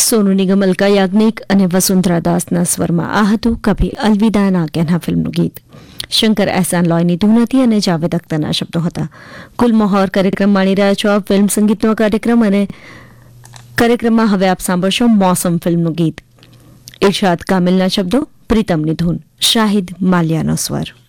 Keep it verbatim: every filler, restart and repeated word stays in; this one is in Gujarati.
સોનુ નિગમ, અલકા યાજ્ઞિક અને વસુંધરા દાસના સ્વરમાં આ હતું કભી અલવિદા ના કહેના ફિલ્મનું ગીત. શંકર એહસાન લોયની ધૂન હતી અને જાવેદ અખ્તરના શબ્દો હતા. કુલ મહોર કાર્યક્રમ માણી રહ્યા છો આપ ફિલ્મ સંગીતનો કાર્યક્રમ, અને કાર્યક્રમમાં હવે આપ સાંભળશો મોસમ ફિલ્મનું ગીત. ઇરશાદ કામિલના શબ્દો, પ્રીતમની ધૂન, શાહિદ માલિયાનો સ્વર.